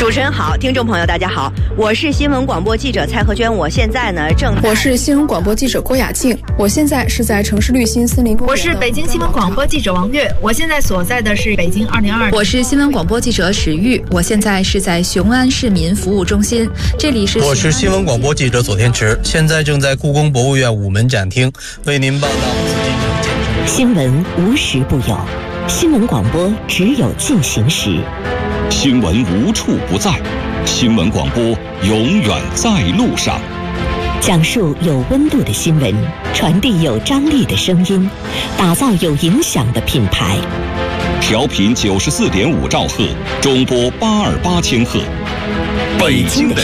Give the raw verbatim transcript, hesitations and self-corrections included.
主持人好，听众朋友大家好，我是新闻广播记者蔡和娟，我现在呢正我是新闻广播记者郭雅静，我现在是在城市绿心森林公园。 我是北京新闻广播记者王悦，我现在所在的是北京二零二。 我是新闻广播记者史玉，我现在是在雄安市民服务中心，这里是。 我是新闻广播记者左天池，现在正在故宫博物院午门展厅为您报道紫禁城建筑。 新闻无时不有，新闻广播只有进行时。 新闻无处不在，新闻广播永远在路上。 讲述有温度的新闻，传递有张力的声音，打造有影响的品牌。 调频九十四点五兆赫，中波八二八千赫，北京的